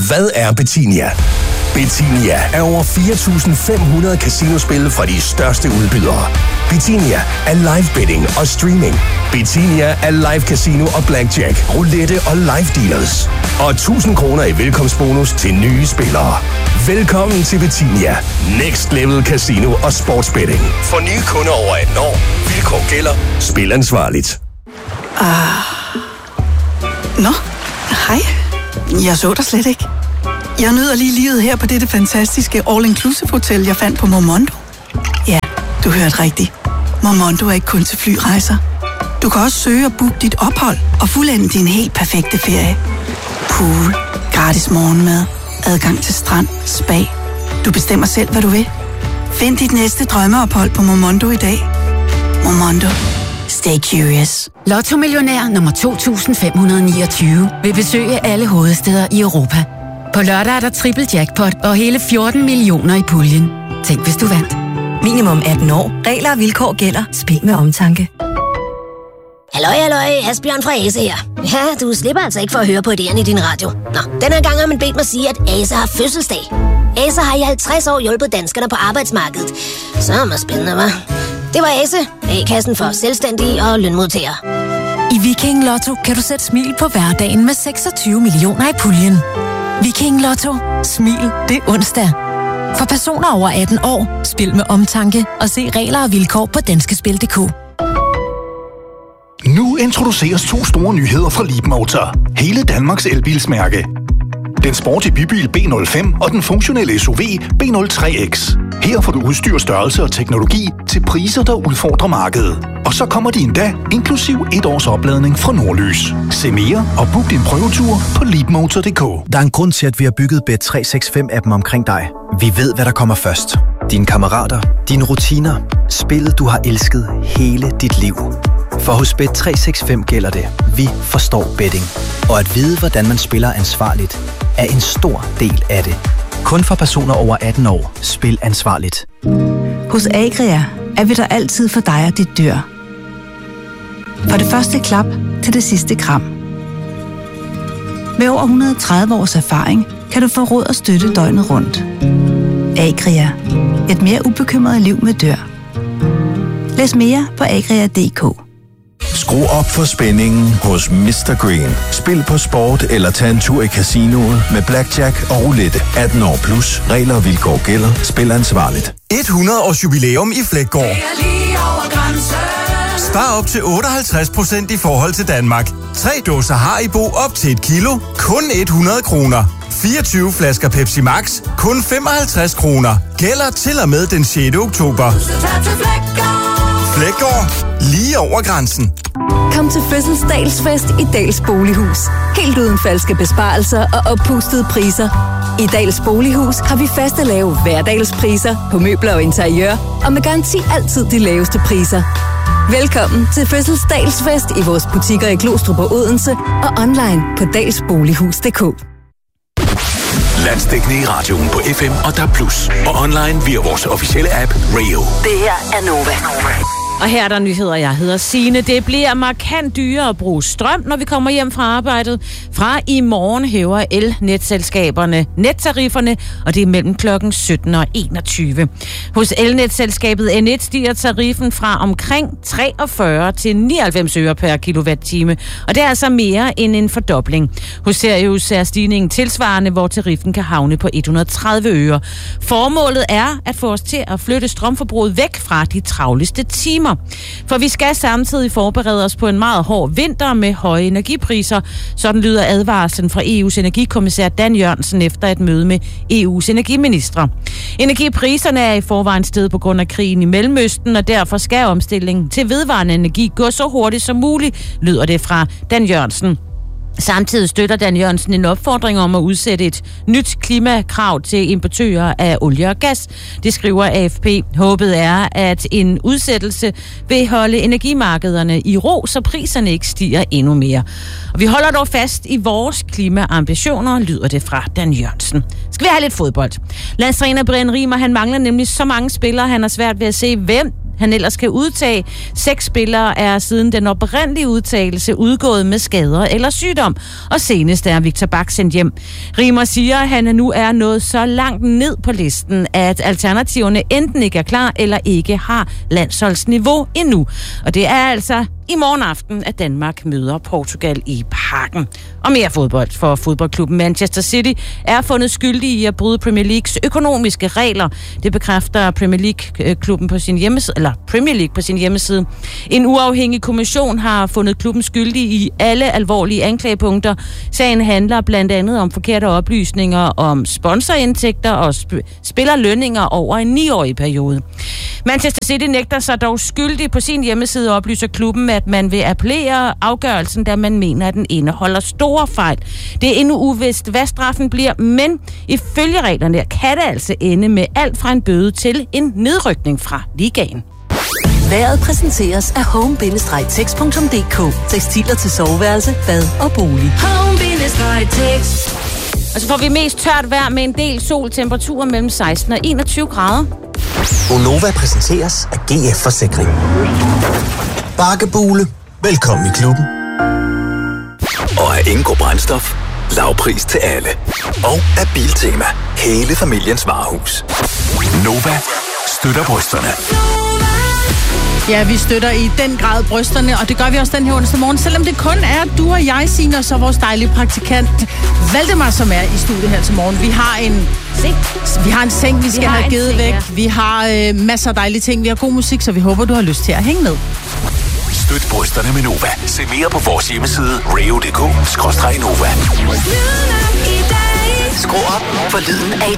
Hvad er Betinia? Betinia er over 4.500 casinospil fra de største udbydere. Betinia er live betting og streaming. Betinia er live casino og blackjack, roulette og live dealers. Og 1.000 kroner i velkomstbonus til nye spillere. Velkommen til Betinia. Next Level Casino og Sportsbetting. For nye kunder over 18 år. Vilkår gælder. Spil ansvarligt. Nå, hej. Jeg så dig slet ikke. Jeg nyder lige livet her på dette fantastiske all-inclusive hotel, jeg fandt på Momondo. Ja, du hørte rigtigt. Momondo er ikke kun til flyrejser. Du kan også søge og booke dit ophold og fuldende din helt perfekte ferie. Pool, gratis morgenmad, adgang til strand, spa. Du bestemmer selv, hvad du vil. Find dit næste drømmeophold på Momondo i dag. Momondo. Stay curious. Lotto-millionær nummer 2529 vil besøge alle hovedstæder i Europa. På lørdag er der triple jackpot og hele 14 millioner i puljen. Tænk, hvis du vandt. Minimum 18 år. Regler og vilkår gælder. Spil med omtanke. Halløj, Asbjørn fra Ase her. Ja, du slipper altså ikke for at høre på idéerne i din radio. Nå, den her gang har man bedt mig sige, at Ase har fødselsdag. Ase har i 50 år hjulpet danskerne på arbejdsmarkedet. Så er det spændende, hva'? Det var Ase, A-kassen for selvstændige og lønmodtagere. I Viking Lotto kan du sætte smil på hverdagen med 26 millioner i puljen. Viking Lotto. Smil, det er onsdag. For personer over 18 år, spil med omtanke og se regler og vilkår på danskespil.dk. Nu introduceres 2 store nyheder fra Leapmotor. Hele Danmarks elbilsmærke. Den sporty bybil B05 og den funktionelle SUV B03X. Her får du udstyr, størrelse og teknologi til priser, der udfordrer markedet. Og så kommer de endda inklusiv 1 års opladning fra Nordlys. Se mere og book din prøvetur på leapmotor.dk. Der er en grund til, at vi har bygget Bet365-appen omkring dig. Vi ved, hvad der kommer først. Dine kammerater, dine rutiner, spillet du har elsket hele dit liv. For hos Bet365 gælder det. Vi forstår betting. Og at vide, hvordan man spiller ansvarligt, er en stor del af det. Kun for personer over 18 år. Spil ansvarligt. Hos Agria er vi der altid for dig og dit dyr. Fra det første klap til det sidste kram. Med over 130 års erfaring kan du få råd og støtte døgnet rundt. Agria. Et mere ubekymret liv med dyr. Læs mere på agria.dk. Skru op for spændingen hos Mr. Green. Spil på sport eller tag en tur i casinoet med blackjack og roulette. 18 år plus. Regler og vilkår gælder. Spil ansvarligt. 100 års jubilæum i Fleggaard. Spar op til 58% i forhold til Danmark. 3 dåser Haribo op til 1 kilo. Kun 100 kroner. 24 flasker Pepsi Max. Kun 55 kroner. Gælder til og med den 6. oktober. Fleggaard. Lige over grænsen. Kom til fødselsdagsfest i Dals Bolighus. Helt uden falske besparelser og oppustede priser. I Dals Bolighus har vi faste lave hverdagspriser på møbler og interiør, og med garanti altid de laveste priser. Velkommen til fødselsdagsfest i vores butikker i Glostrup og Odense og online på dalsbolighus.dk. Landsdækkende i radioen på FM og DAB+. Og online via vores officielle app Radio. Det her er Nova. Og her er der nyheder. Jeg hedder Signe. Det bliver markant dyrere at bruge strøm, når vi kommer hjem fra arbejdet. Fra i morgen hæver elnetselskaberne nettarifferne, og det er mellem klokken 17 og 21. Hos elnetselskabet N1 stiger tariffen fra omkring 43 til 99 øre per kilowatt-time, og det er altså mere end en fordobling. Hos Serius er stigningen tilsvarende, hvor tariffen kan havne på 130 øre. Formålet er at få os til at flytte strømforbruget væk fra de travleste timer. For vi skal samtidig forberede os på en meget hård vinter med høje energipriser. Sådan lyder advarslen fra EU's energikommissær Dan Jørgensen efter et møde med EU's energiministre. Energipriserne er i forvejen steget på grund af krigen i Mellemøsten, og derfor skal omstillingen til vedvarende energi gå så hurtigt som muligt, lyder det fra Dan Jørgensen. Samtidig støtter Dan Jørgensen en opfordring om at udsætte et nyt klimakrav til importører af olie og gas. Det skriver AFP. Håbet er, at en udsættelse vil holde energimarkederne i ro, så priserne ikke stiger endnu mere. Og vi holder dog fast i vores klimaambitioner, lyder det fra Dan Jørgensen. Skal vi have lidt fodbold? Landstræner Brian Riemer, han mangler nemlig så mange spillere, han har svært ved at se, hvem han ellers kan udtage. 6 spillere er siden den oprindelige udtagelse udgået med skader eller sygdom, og senest er Victor Bak sendt hjem. Rimer siger, at han nu er nået så langt ned på listen, at alternativerne enten ikke er klar eller ikke har landsholdsniveau endnu. Og det er altså i morgen aften, at Danmark møder Portugal i Parken. Og mere fodbold, for fodboldklubben Manchester City er fundet skyldig i at bryde Premier Leagues økonomiske regler. Det bekræfter Premier League-klubben på sin hjemmeside, eller Premier League på sin hjemmeside. En uafhængig kommission har fundet klubben skyldig i alle alvorlige anklagepunkter. Sagen handler blandt andet om forkerte oplysninger om sponsorindtægter og spillerlønninger over en 9-årig periode. Manchester City nægter sig dog skyldig. På sin hjemmeside oplyser klubben, at man vil appellere afgørelsen, da man mener, at den indeholder store fejl. Det er endnu uvist, hvad straffen bliver, men ifølge reglerne kan det altså ende med alt fra en bøde til en nedrykning fra ligaen. Vejret præsenteres af home-tex.dk. Tekstiler til soveværelse, bad og bolig. Home-tex. Og så får vi mest tørt vejr med en del sol, temperaturer mellem 16 og 21 grader. Gonova præsenteres af GF Forsikring. Bakkebule. Velkommen i klubben. Og af Ingo Brændstof. Lavpris til alle. Og af Biltema. Hele familiens varehus. Nova støtter brysterne. Ja, vi støtter i den grad brysterne, og det gør vi også den her onsdag morgen, selvom det kun er du og jeg, Signe, og så vores dejlige praktikant Valdemar, som er i studiet her til morgen. Vi har en seng, vi skal have givet væk. Ja. Vi har masser af dejlige ting. Vi har god musik, så vi håber, du har lyst til at hænge med. Støt brysterne med Nova. Se mere på vores hjemmeside reo.dk/Nova. Skru op for lyden af